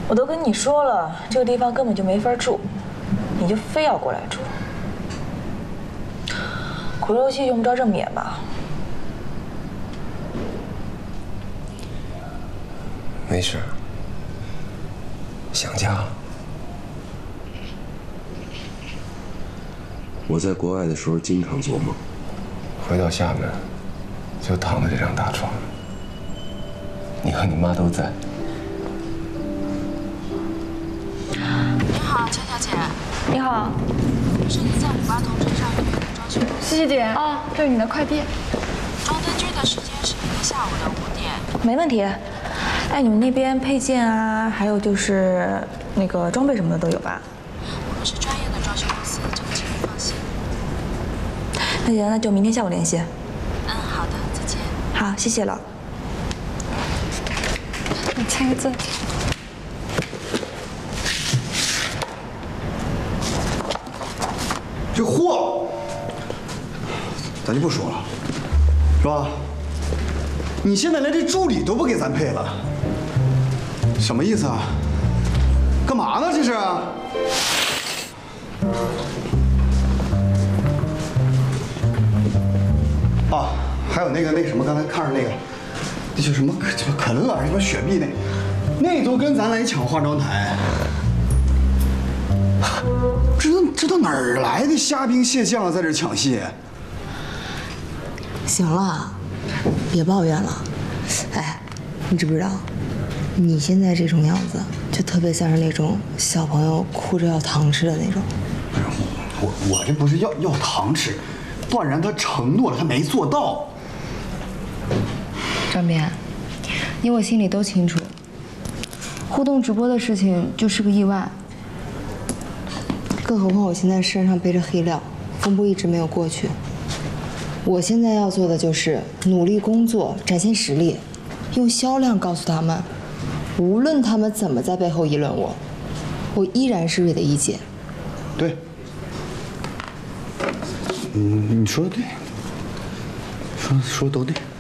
我都跟你说了，这个地方根本就没法住，你就非要过来住。苦肉计用不着这么演吧？ 没事。想家了。 我在国外的时候经常做梦， 回到厦门，就躺在这张大床，你和你妈都在。 你好，陈小姐。 你好， 是你在58同城上医院的装修公司。 谢谢姐啊，这是你的快递。 装灯具的时间是明天下午的5点。 没问题。哎，你们那边配件啊，还有就是那个装备什么的都有吧？ 我们是专业的装修公司，这个请您放心。 那行，那就明天下午联系。 嗯，好的，再见。 好，谢谢了。 你签个字。 这货，咱就不说了，是吧？你现在连这助理都不给咱配了，什么意思啊？干嘛呢？这是？啊，还有那个什么，刚才看着那个，那叫什么可乐，什么雪碧那都跟咱来抢化妆台。这都哪儿来的虾兵蟹将在这抢戏？ 行了，别抱怨了。哎，你知不知道，你现在这种样子，就特别像是那种小朋友哭着要糖吃的那种。 我这不是要糖吃，段然他承诺了，他没做到。 张斌，你我心里都清楚，互动直播的事情就是个意外。更何况我现在身上背着黑料，风波一直没有过去。我现在要做的就是努力工作，展现实力，用销量告诉他们，无论他们怎么在背后议论我，我依然是瑞的一姐。 对，你说的对，说的都对。